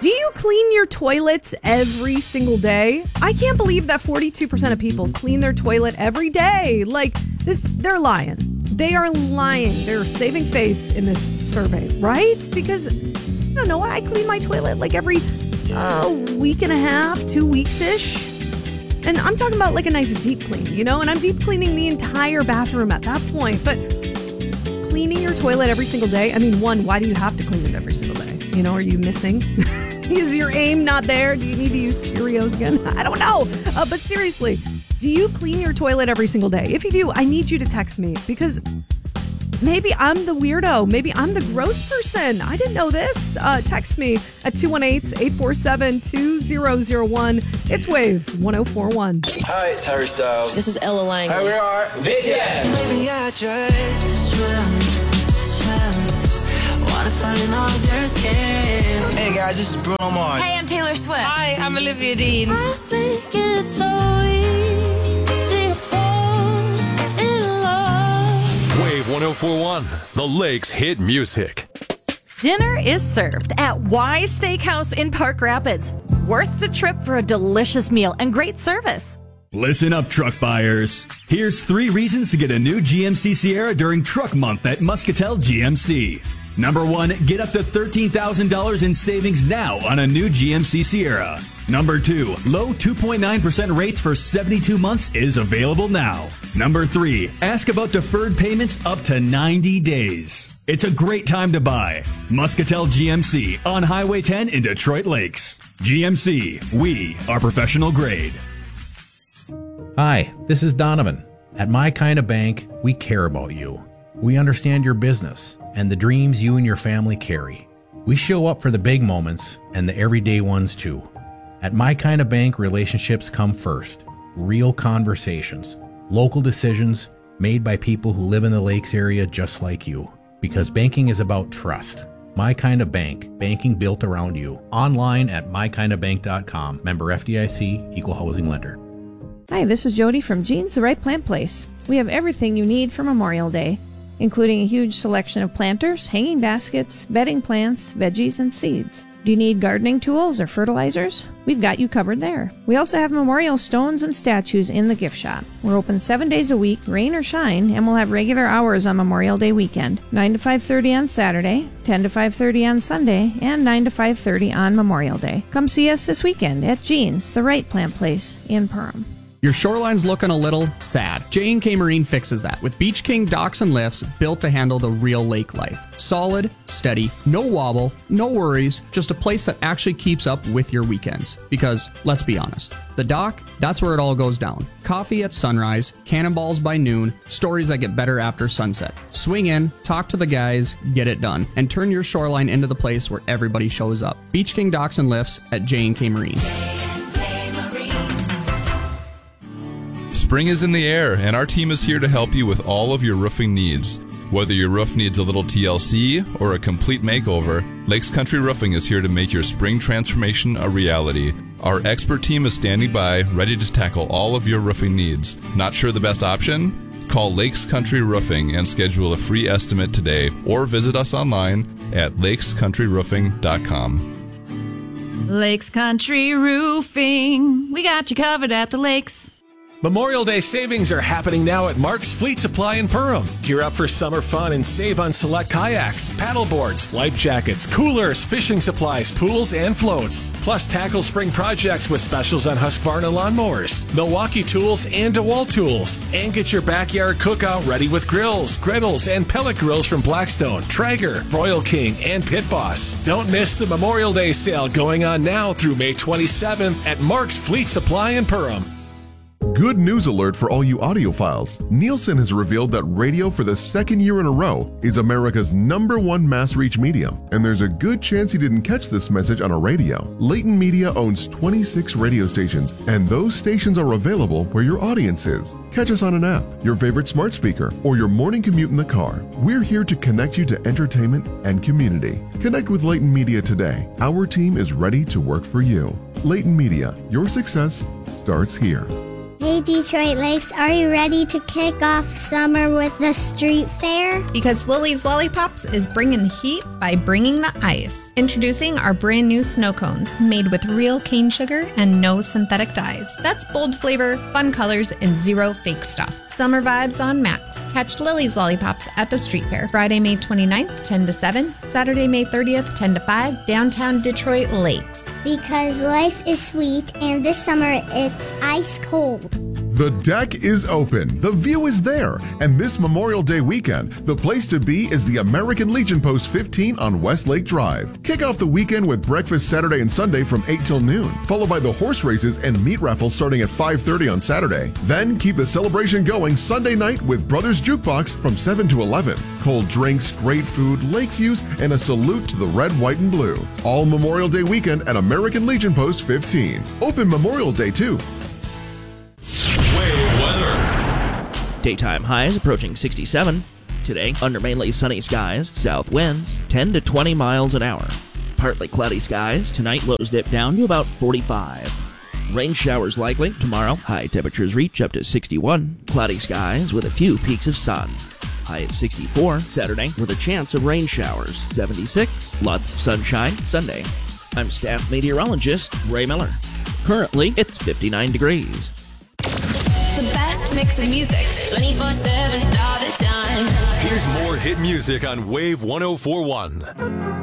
Do you clean your toilets every single day? I can't believe that 42% of people clean their toilet every day. Like this, they're lying. They are lying. They're saving face in this survey, right? Because, I don't know, I clean my toilet like every week and a half, 2 weeks-ish. And I'm talking about like a nice deep clean, you know? And I'm deep cleaning the entire bathroom at that point. But cleaning your toilet every single day, I mean, one, why do you have to clean it every single day? You know, are you missing? Is your aim not there? Do you need to use Cheerios again? I don't know. But seriously, do you clean your toilet every single day? If you do, I need you to text me because maybe I'm the weirdo. Maybe I'm the gross person. I didn't know this. Text me at 218-847-2001. It's Wave 1041. Hi, it's Harry Styles. This is Ella Langley. Hi, we are BTS. Maybe I just swim. Wanna fall in love with your skin. Hey guys, this is Bruno Mars. Hey, I'm Taylor Swift. Hi, I'm Olivia Dean. I think it's so easy to fall in love. Wave 1041, the Lakes hit music. Dinner is served at Y Steakhouse in Park Rapids. Worth the trip for a delicious meal and great service. Listen up, truck buyers. Here's 3 reasons to get a new GMC Sierra during Truck Month at Muscatel GMC. Number 1, get up to $13,000 in savings now on a new GMC Sierra. Number 2, low 2.9% rates for 72 months is available now. Number 3, ask about deferred payments up to 90 days. It's a great time to buy. Muscatel GMC on Highway 10 in Detroit Lakes. GMC, we are professional grade. Hi, this is Donovan. At My Kind of Bank, we care about you. We understand your business and the dreams you and your family carry. We show up for the big moments and the everyday ones too. At My Kind of Bank, relationships come first. Real conversations, local decisions made by people who live in the Lakes area just like you. Because banking is about trust. My Kind of Bank, banking built around you. Online at mykindofbank.com. Member FDIC, Equal Housing Lender. Hi, this is Jody from Jeans The Right Plant Place. We have everything you need for Memorial Day, including a huge selection of planters, hanging baskets, bedding plants, veggies, and seeds. Do you need gardening tools or fertilizers? We've got you covered there. We also have memorial stones and statues in the gift shop. We're open 7 days a week, rain or shine, and we'll have regular hours on Memorial Day weekend, 9 to 5:30 on Saturday, 10 to 5:30 on Sunday, and 9 to 5:30 on Memorial Day. Come see us this weekend at Jeans, the Right Plant Place in Perham. Your shoreline's looking a little sad. J&K Marine fixes that with Beach King docks and lifts built to handle the real lake life. Solid, steady, no wobble, no worries, just a place that actually keeps up with your weekends. Because, let's be honest, the dock, that's where it all goes down. Coffee at sunrise, cannonballs by noon, stories that get better after sunset. Swing in, talk to the guys, get it done, and turn your shoreline into the place where everybody shows up. Beach King docks and lifts at J&K Marine. Spring is in the air, and our team is here to help you with all of your roofing needs. Whether your roof needs a little TLC or a complete makeover, Lakes Country Roofing is here to make your spring transformation a reality. Our expert team is standing by, ready to tackle all of your roofing needs. Not sure the best option? Call Lakes Country Roofing and schedule a free estimate today, or visit us online at lakescountryroofing.com. Lakes Country Roofing. We got you covered at the lakes. Memorial Day savings are happening now at Mark's Fleet Supply in Perham. Gear up for summer fun and save on select kayaks, paddle boards, life jackets, coolers, fishing supplies, pools, and floats. Plus, tackle spring projects with specials on Husqvarna lawnmowers, Milwaukee tools, and DeWalt tools. And get your backyard cookout ready with grills, griddles, and pellet grills from Blackstone, Traeger, Royal King, and Pit Boss. Don't miss the Memorial Day sale going on now through May 27th at Mark's Fleet Supply in Perham. Good news alert for all you audiophiles. Nielsen has revealed that radio for the second year in a row is America's #1 mass reach medium, and there's a good chance you didn't catch this message on a radio. Leighton Media owns 26 radio stations, and those stations are available where your audience is. Catch us on an app, your favorite smart speaker, or your morning commute in the car. We're here to connect you to entertainment and community. Connect with Leighton Media today. Our team is ready to work for you. Leighton Media, your success starts here. Hey Detroit Lakes, are you ready to kick off summer with the street fair? Because Lily's Lollipops is bringing the heat by bringing the ice. Introducing our brand new snow cones made with real cane sugar and no synthetic dyes. That's bold flavor, fun colors, and zero fake stuff. Summer vibes on max. Catch Lily's Lollipops at the street fair Friday, May 29th, 10 to 7, Saturday, May 30th, 10 to 5, downtown Detroit Lakes. Because life is sweet and this summer it's ice cold. The deck is open, the view is there, and this Memorial Day weekend, the place to be is the American Legion Post 15 on Westlake Drive. Kick off the weekend with breakfast Saturday and Sunday from 8 till noon, followed by the horse races and meat raffle starting at 5:30 on Saturday. Then keep the celebration going Sunday night with Brothers Jukebox from 7 to 11. Cold drinks, great food, lake views, and a salute to the red, white, and blue. All Memorial Day weekend at American Legion Post 15. Open Memorial Day too. Wave weather. Daytime highs approaching 67. Today, under mainly sunny skies, south winds 10 to 20 miles an hour. Partly cloudy skies. Tonight, lows dip down to about 45. Rain showers likely. Tomorrow, high temperatures reach up to 61. Cloudy skies with a few peaks of sun. High of 64. Saturday, with a chance of rain showers. 76. Lots of sunshine. Sunday. I'm staff meteorologist Ray Miller. Currently, it's 59 degrees. The best mix of music 24/7 all the time. Here's more hit music on Wave 104.1.